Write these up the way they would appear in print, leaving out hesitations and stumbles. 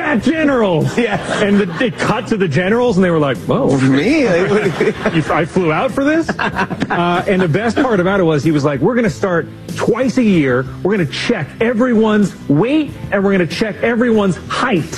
combat generals. Yeah. And it cut to the generals, and they were like, whoa. Me? I flew out for this? And the best part about it was he was like, we're going to start twice a year. We're going to check everyone's weight, and we're going to check everyone's height.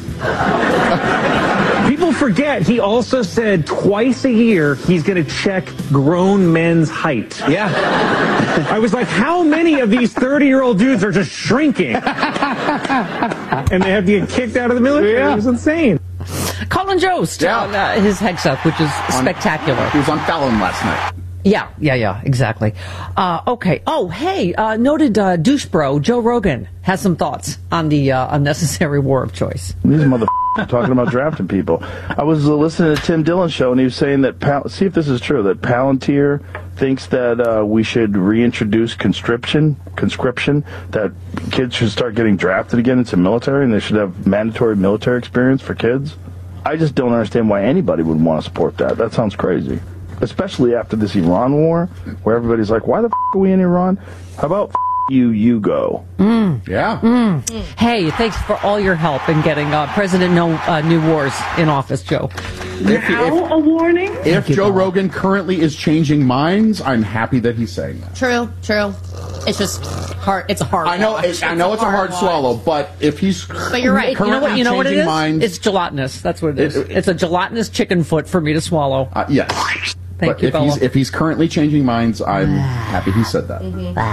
People forget he also said twice a year he's going to check grown men's height. Yeah. I was like, how many of these 30-year-old dudes are just shrinking? And they have to get kicked out of the military? Yeah. It was insane. Colin Jost on his heads up, which is spectacular. He was on Fallon last night. Yeah, exactly. Okay. Oh, hey, noted douche bro Joe Rogan has some thoughts on the unnecessary war of choice. These motherfuckers talking about drafting people. I was listening to Tim Dillon's show, and he was saying that, see if this is true, that Palantir thinks that we should reintroduce conscription, that kids should start getting drafted again into military, and they should have mandatory military experience for kids. I just don't understand why anybody would want to support that. That sounds crazy. Especially after this Iran war, where everybody's like, why the are we in Iran? How about you go? Yeah. Hey, thanks for all your help in getting President New Wars in office, Joe. A warning? If Joe Rogan currently is changing minds, I'm happy that he's saying that. True. It's just hard. It's a hard. I know it's a hard swallow, but if he's but you're right. You know what it is? Minds, it's gelatinous. That's what it is. It's a gelatinous chicken foot for me to swallow. Yes. Thank you, if he's currently changing minds, I'm happy he said that.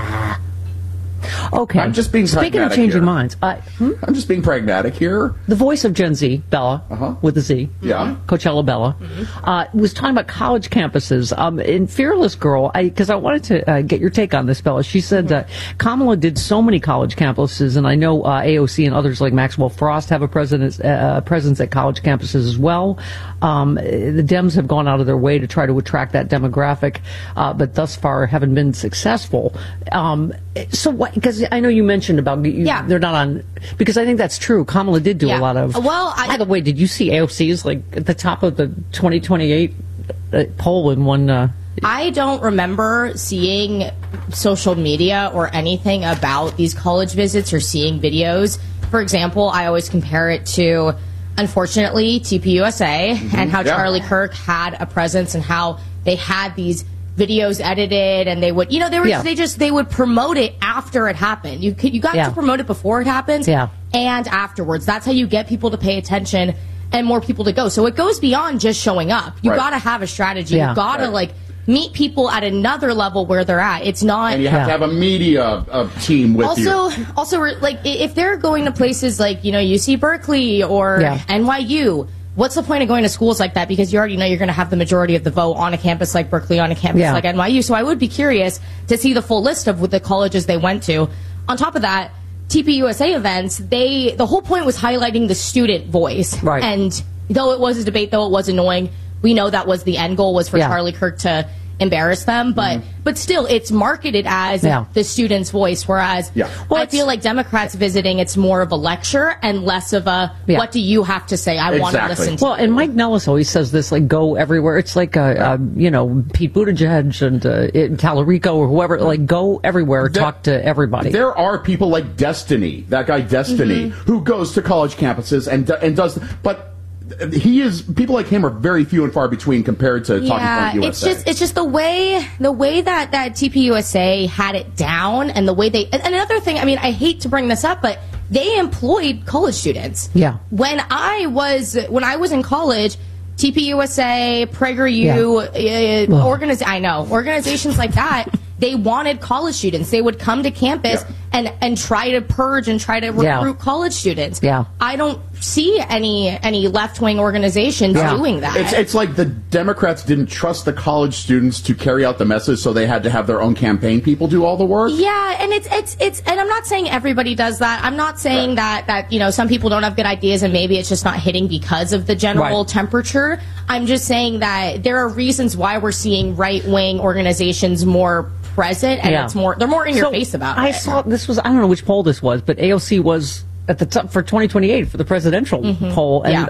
Okay. I'm just being Speaking of changing minds, I'm just being pragmatic here. The voice of Gen Z, Bella, with a Z, Coachella Bella, was talking about college campuses. In Fearless Girl, because I wanted to get your take on this, Bella. She said that Kamala did so many college campuses, and I know AOC and others like Maxwell Frost have a presence at college campuses as well. The Dems have gone out of their way to try to attract that demographic, but thus far haven't been successful. So what? Because I know you mentioned about they're not on, because I think that's true. Kamala did do a lot of. Well, by the way, did you see AOC's like at the top of the 2028 poll in one? I don't remember seeing social media or anything about these college visits or seeing videos. For example, I always compare it to, unfortunately, TPUSA and how Charlie Kirk had a presence and how they had these videos edited, and they would, they would promote it after it happened. You got to promote it before it happens, and afterwards. That's how you get people to pay attention and more people to go. So it goes beyond just showing up. You got to have a strategy. You got to meet people at another level where they're at. It's not, and you have to have a media team with you. Also, if they're going to places like UC Berkeley or NYU. What's the point of going to schools like that? Because you already know you're going to have the majority of the vote on a campus like Berkeley, on a campus like NYU. So I would be curious to see the full list of the colleges they went to. On top of that, TPUSA events, the whole point was highlighting the student voice. Right. And though it was a debate, though it was annoying, we know that was the end goal, was for Charlie Kirk to embarrass them, but still, it's marketed as the student's voice, whereas I feel like Democrats visiting, it's more of a lecture and less of a, what do you have to say? I want to listen to you. And Mike Nellis always says this, like, go everywhere. It's like, Pete Buttigieg and Tallarico or whoever, like, go everywhere, talk to everybody. There are people like Destiny, that guy Destiny, who goes to college campuses and does, but people like him are very few and far between compared to Talking Point USA. It's just the way that TPUSA had it down, and the way and another thing, I mean, I hate to bring this up, but they employed college students. Yeah. When I was in college, TPUSA, PragerU, organizations like that, they wanted college students. They would come to campus and try to purge and try to recruit college students. Yeah. I don't see any left-wing organizations doing that. It's like the Democrats didn't trust the college students to carry out the message, so they had to have their own campaign people do all the work. Yeah, and it's and I'm not saying everybody does that. I'm not saying that some people don't have good ideas and maybe it's just not hitting because of the general temperature. I'm just saying that there are reasons why we're seeing right-wing organizations more present, and they're more in your face about it. I saw this was, I don't know which poll this was, but AOC was at the top for 2028 for the presidential poll, and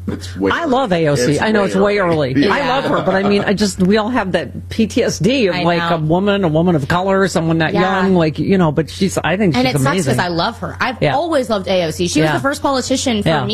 I love AOC. I know it's way early. Yeah. I love her, but I mean, we all have that PTSD of a woman of color, someone that young, but I think she's amazing. And it sucks because I love her. I've always loved AOC. She was the first politician for me